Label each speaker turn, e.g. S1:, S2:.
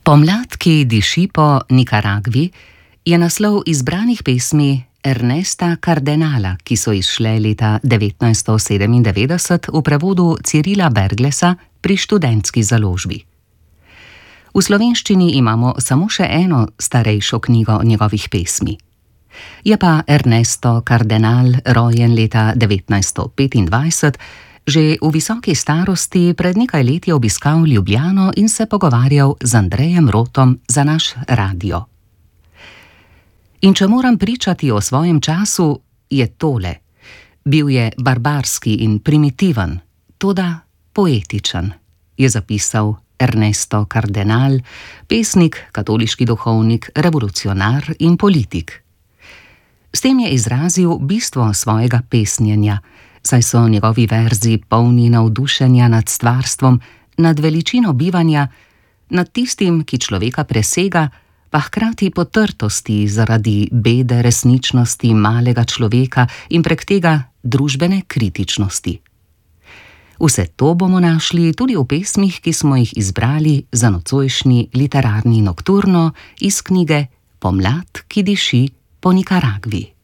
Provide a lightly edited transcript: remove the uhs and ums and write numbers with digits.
S1: Pomlad, ki diši po Nikaragvi, je naslov izbranih pesmi Ernesta Cardenala, ki so izšle leta 1997 v prevodu Cirila Berglesa pri Študentski založbi. V slovenščini imamo samo še eno starejšo knjigo njegovih pesmi. Je pa Ernesto Cardenal rojen leta 1925, že v visoki starosti pred nekaj leti obiskal Ljubljano in se pogovarjal z Andrejem Rotom za naš radio. In če moram pričati o svojem času, je tole. Bil je barbarski in primitiven, toda poetičen, je zapisal Ernesto Cardenal, pesnik, katoliški duhovnik, revolucionar in politik. S tem je izrazil bistvo svojega pesnjenja, saj so njegovi verzi polni navdušenja nad stvarstvom, nad veličino bivanja, nad tistim, ki človeka presega, pa hkrati potrtosti zaradi bede resničnosti malega človeka in prek tega družbene kritičnosti. Vse to bomo našli tudi v pesmih, ki smo jih izbrali za nocojšnji literarni nokturno iz knjige Pomlad, ki diši po Nikaragvi.